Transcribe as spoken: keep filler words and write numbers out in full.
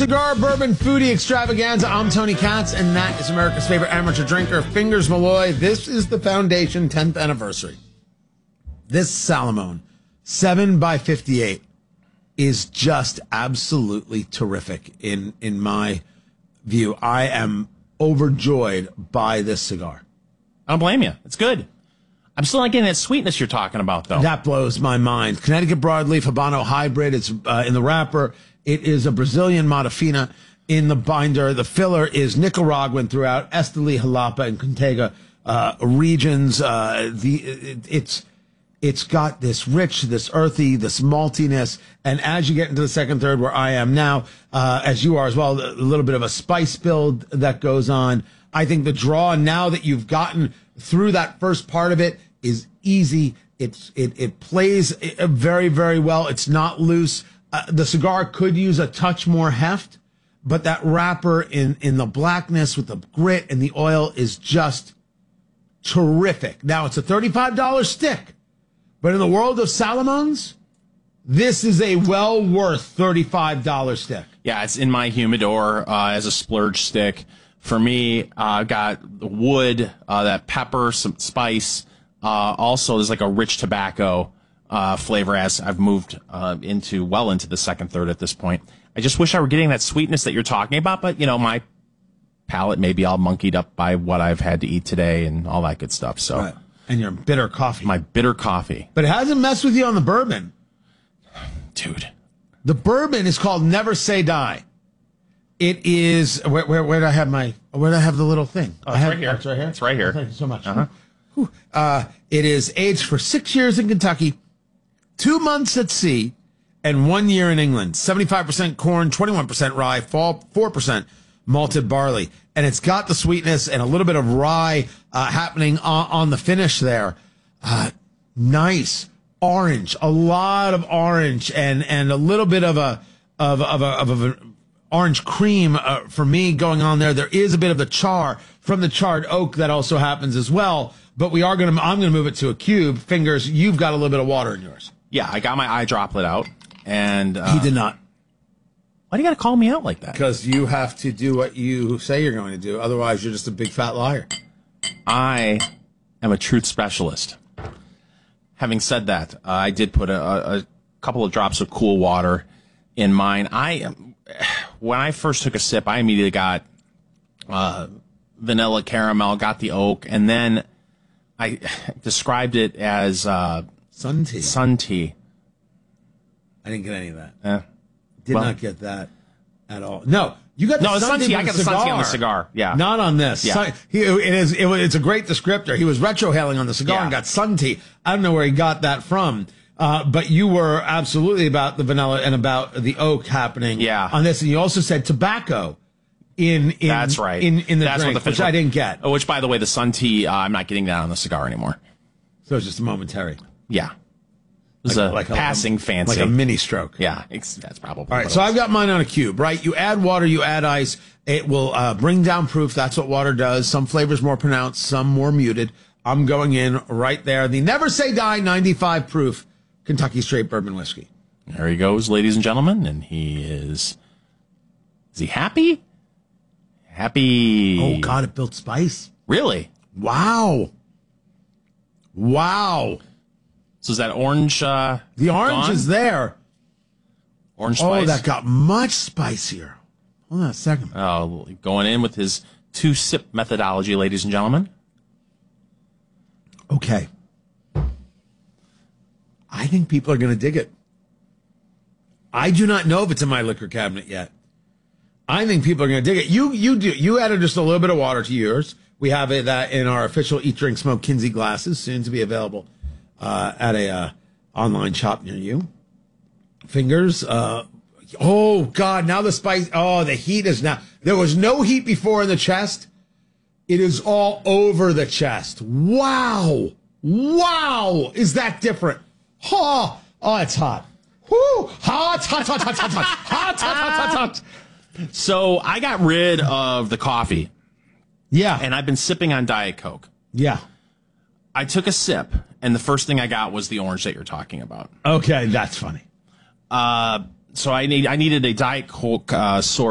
Cigar Bourbon Foodie Extravaganza. I'm Tony Katz, and that is America's favorite amateur drinker, Fingers Malloy. This is the Foundation tenth anniversary. This Salamone seven by fifty-eight is just absolutely terrific in, in my view. I am overjoyed by this cigar. I don't blame you. It's good. I'm still not getting that sweetness you're talking about, though. That blows my mind. Connecticut Broadleaf Habano Hybrid. It's uh, in the wrapper. It is a Brazilian Matafina in the binder. The filler is Nicaraguan throughout Esteli, Jalapa, and Contega uh, regions. Uh, the it, it's it's got this rich, this earthy, this maltiness, and as you get into the second third, where I am now, uh, as you are as well, a little bit of a spice build that goes on. I think the draw, now that you've gotten through that first part of it, is easy. It's it it plays very, very well. It's not loose. Uh, the cigar could use a touch more heft, but that wrapper in, in the blackness with the grit and the oil is just terrific. Now, it's a thirty-five dollars stick, but in the world of Salamones, this is a well worth thirty-five dollars stick. Yeah, it's in my humidor uh, as a splurge stick. For me, uh, I've got the wood, uh, that pepper, some spice. Uh, also, there's like a rich tobacco Uh, flavor as I've moved uh, into well into the second third at this point. I just wish I were getting that sweetness that you're talking about, but you know, my palate may be all monkeyed up by what I've had to eat today and all that good stuff. So, right. And your bitter coffee, my bitter coffee, but it hasn't messed with you on the bourbon, dude. The bourbon is called Never Say Die. It is where where, where did I have my where did I have the little thing? Oh, I it's have, right here. Oh, it's right here. It's right here. Oh, thank you so much. Uh-huh. Uh, it is aged for six years in Kentucky, two months at sea, and one year in England. seventy-five percent corn, twenty-one percent rye, four percent malted barley. And it's got the sweetness and a little bit of rye uh, happening on, on the finish there. Uh, nice orange, a lot of orange, and, and a little bit of a of of a of a orange cream uh, for me going on there. There is a bit of the char from the charred oak that also happens as well. But we are going to. I'm going to move it to a cube. Fingers, you've got a little bit of water in yours. Yeah, I got my eye droplet out, and uh, He did not. Why do you got to call me out like that? Because you have to do what you say you're going to do. Otherwise, you're just a big fat liar. I am a truth specialist. Having said that, uh, I did put a, a, a couple of drops of cool water in mine. I, when I first took a sip, I immediately got uh, vanilla caramel, got the oak, and then I described it as uh, sun tea. Sun tea. I didn't get any of that. Eh. Did Well, not get that at all. No, you got the No, the sun sun tea. I got the sun tea on the cigar. cigar. Yeah. Not on this. Yeah. Sun, he, it is, it, was- it's a great descriptor. He was retrohaling on the cigar Yeah. and got sun tea. I don't know where he got that from. Uh, but you were absolutely about the vanilla and about the oak happening Yeah. on this. And you also said tobacco in, in That's right. in, in the That's drink, what the which I didn't get. Oh, which, by the way, the sun tea, uh, I'm not getting that on the cigar anymore. So it's just a momentary. Yeah. It was a passing fancy. Like a mini stroke. Yeah, it's, that's probably All right, what so it was. I've got mine on a cube, right? You add water, you add ice. It will uh, bring down proof. That's what water does. Some flavors more pronounced, some more muted. I'm going in right there. The Never Say Die ninety-five proof Kentucky Straight Bourbon Whiskey. There he goes, ladies and gentlemen, and he is... Is he happy? Happy... Oh, God, it built spice. Really? Wow. Wow. So is that orange... Uh, The orange gone? is there. Orange Oh, spice? that got much spicier. Hold on a second. Oh, going in with his two-sip methodology, ladies and gentlemen. Okay. I think people are going to dig it. I do not know if it's in my liquor cabinet yet. I think people are going to dig it. You you do. You added just a little bit of water to yours. We have it that in our official Eat, Drink, Smoke Kinsey glasses, soon to be available uh, at a uh, online shop near you. Fingers. Uh, oh, God. Now the spice. Oh, the heat is now. There was no heat before in the chest. It is all over the chest. Wow. Wow. Is that different? Oh, oh, it's hot. Whoo! Hot, hot, hot, hot, hot, hot, hot, hot, hot, hot, hot. So I got rid of the coffee, Yeah. and I've been sipping on Diet Coke. Yeah. I took a sip, and the first thing I got was the orange that you're talking about. Okay, that's funny. Uh, so I need I needed a Diet Coke uh, source.